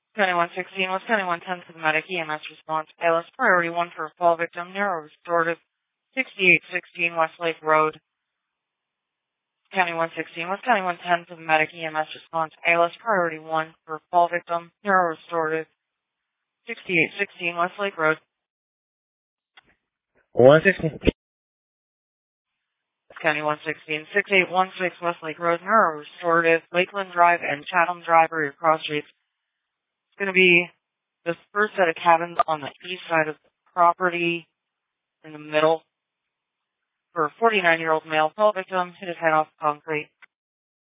County 116, West County 110 to the medic EMS response. ALS priority 1 for a fall victim, narrow restorative, 6816 Westlake Road. County 116, West County 110 to the medic EMS response. ALS priority 1 for a fall victim, narrow restorative, 6816 Westlake Road. 116. County 116, 6816 Westlake Road, narrow restorative, Lakeland Drive and Chatham Drive are your cross streets. It's going to be the first set of cabins on the east side of the property in the middle for a 49-year-old male fall victim, hit his head off concrete.